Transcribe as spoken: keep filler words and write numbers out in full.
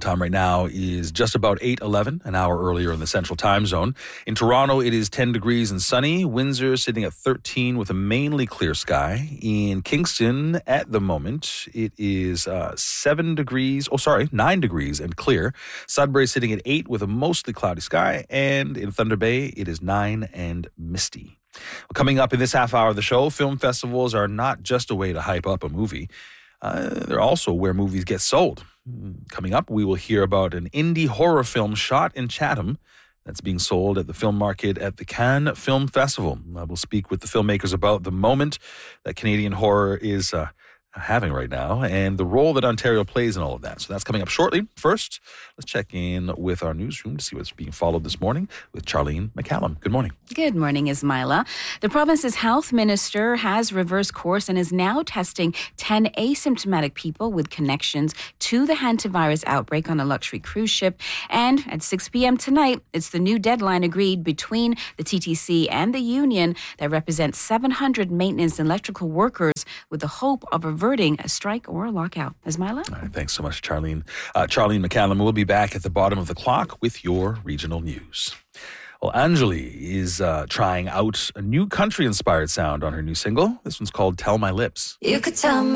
time right now is just about eight eleven, an hour earlier in the Central Time Zone. In Toronto, it is ten degrees and sunny. Windsor sitting at thirteen with a mainly clear sky. In Kingston, at the moment, it is uh, seven degrees, oh sorry, nine degrees and clear. Sudbury sitting at eight with a mostly cloudy sky. And in Thunder Bay, it is nine and misty. Coming up in this half hour of the show, film festivals are not just a way to hype up a movie. Uh, they're also where movies get sold. Coming up, we will hear about an indie horror film shot in Chatham that's being sold at the film market at the Cannes Film Festival. I will speak with the filmmakers about the moment that Canadian horror is uh, having right now and the role that Ontario plays in all of that. So that's coming up shortly. First, let's check in with our newsroom to see what's being followed this morning with Charlene McCallum. Good morning. Good morning, Ismaila. The province's health minister has reversed course and is now testing ten asymptomatic people with connections to the hantavirus outbreak on a luxury cruise ship. And at six p.m. tonight, it's the new deadline agreed between the T T C and the union that represents seven hundred maintenance and electrical workers with the hope of averting a strike or a lockout. Ismaila? All right, thanks so much, Charlene. Uh, Charlene McCallum will be back at the bottom of the clock with your regional news. Well, Anjali is uh, trying out a new country-inspired sound on her new single. This one's called Tell My Lips. You could tell my